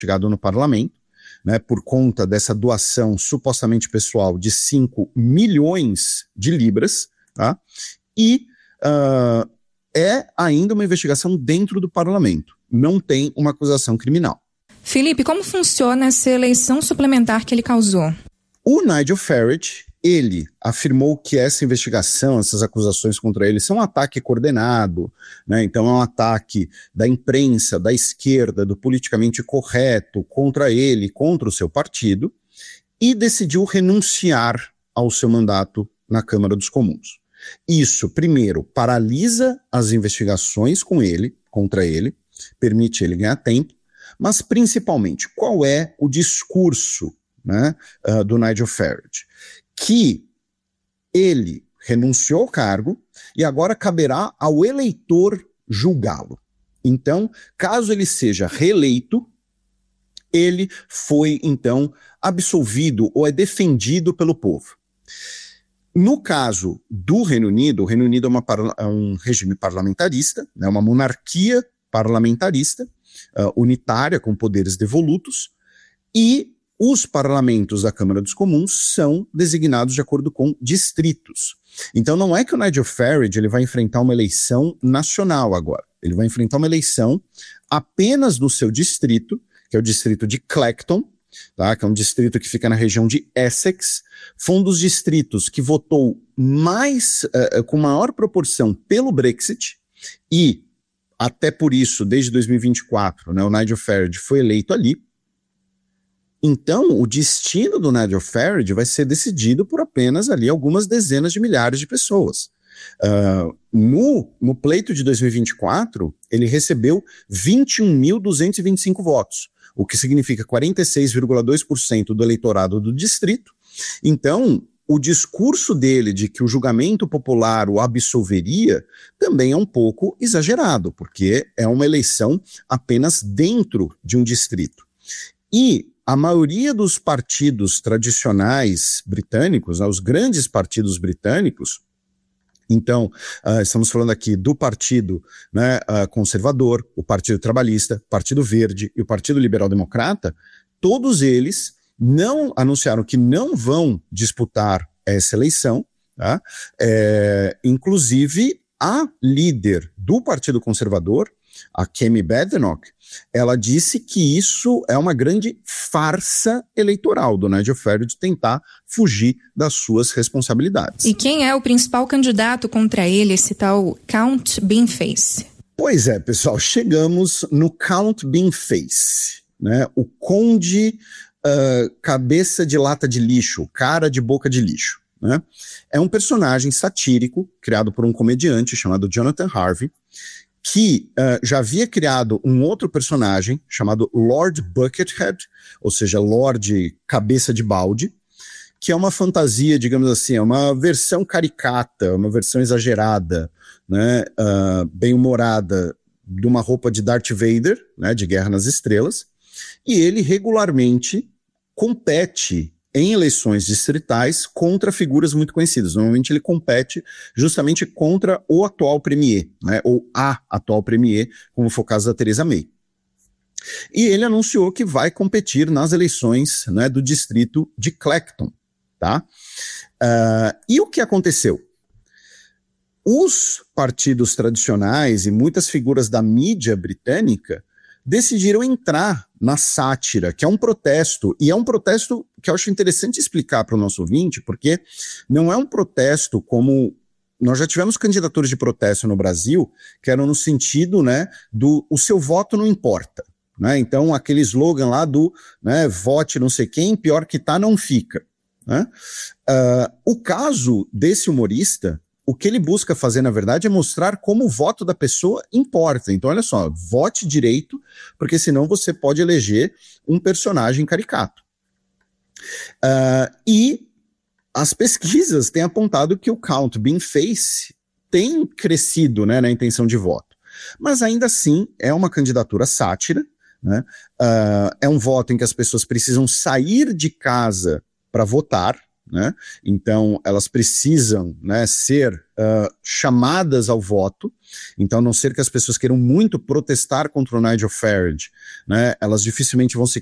investigado no parlamento, né, por conta dessa doação supostamente pessoal de 5 milhões de libras, tá? E é ainda uma investigação dentro do parlamento, não tem uma acusação criminal. Felipe, como funciona essa eleição suplementar que ele causou? O Nigel Farage, ele afirmou que essa investigação, essas acusações contra ele são um ataque coordenado, né? Então é um ataque da imprensa, da esquerda, do politicamente correto contra ele, contra o seu partido, e decidiu renunciar ao seu mandato na Câmara dos Comuns. Isso, primeiro, paralisa as investigações contra ele, permite ele ganhar tempo, mas principalmente, qual é o discurso, né, do Nigel Farage? Que ele renunciou ao cargo e agora caberá ao eleitor julgá-lo. Então, caso ele seja reeleito, ele foi, então, absolvido ou é defendido pelo povo. No caso do Reino Unido, o Reino Unido é um regime parlamentarista, né, uma monarquia parlamentarista, unitária, com poderes devolutos, e os parlamentos da Câmara dos Comuns são designados de acordo com distritos. Então não é que o Nigel Farage ele vai enfrentar uma eleição nacional agora. Ele vai enfrentar uma eleição apenas no seu distrito, que é o distrito de Clacton, tá? Que é um distrito que fica na região de Essex. Foi um dos distritos que votou com maior proporção pelo Brexit e até por isso, desde 2024, né, o Nigel Farage foi eleito ali. Então, o destino do Nigel Farage vai ser decidido por apenas ali algumas dezenas de milhares de pessoas. No pleito de 2024, ele recebeu 21.225 votos, o que significa 46,2% do eleitorado do distrito. Então, o discurso dele de que o julgamento popular o absolveria também é um pouco exagerado, porque é uma eleição apenas dentro de um distrito. E a maioria dos partidos tradicionais britânicos, né, os grandes partidos britânicos, então, estamos falando aqui do Partido, né, Conservador, o Partido Trabalhista, o Partido Verde e o Partido Liberal Democrata, todos eles não anunciaram que não vão disputar essa eleição, tá? Inclusive a líder do Partido Conservador, a Kemi Badenoch, ela disse que isso é uma grande farsa eleitoral do Nigel Farage tentar fugir das suas responsabilidades. E quem é o principal candidato contra ele, esse tal Count Beanface? Pois é, pessoal, chegamos no Count Beanface, né? O conde cabeça de lata de lixo, cara de boca de lixo, né? É um personagem satírico criado por um comediante chamado Jonathan Harvey, que já havia criado um outro personagem chamado Lord Buckethead, ou seja, Lord Cabeça de Balde, que é uma fantasia, digamos assim, é uma versão caricata, uma versão exagerada, né, bem-humorada de uma roupa de Darth Vader, né, de Guerra nas Estrelas, e ele regularmente compete em eleições distritais contra figuras muito conhecidas. Normalmente ele compete justamente contra o atual premier, né, ou a atual premier, como foi o caso da Theresa May. E ele anunciou que vai competir nas eleições, né, do distrito de Clacton. Tá? E o que aconteceu? Os partidos tradicionais e muitas figuras da mídia britânica decidiram entrar na sátira, que é um protesto, e é um protesto que eu acho interessante explicar para o nosso ouvinte, porque não é um protesto como... Nós já tivemos candidaturas de protesto no Brasil que eram no sentido, né, do o seu voto não importa. Né? Então, aquele slogan lá do, né, vote não sei quem, pior que tá, não fica. Né? O caso desse humorista, o que ele busca fazer, na verdade, é mostrar como o voto da pessoa importa. Então, olha só, vote direito, porque senão você pode eleger um personagem caricato. E as pesquisas têm apontado que o Count Beanface tem crescido, né, na intenção de voto. Mas ainda assim é uma candidatura sátira, né? É um voto em que as pessoas precisam sair de casa para votar, né? Então elas precisam, né, ser chamadas ao voto. Então, a não ser que as pessoas queiram muito protestar contra o Nigel Farage, né, elas dificilmente vão se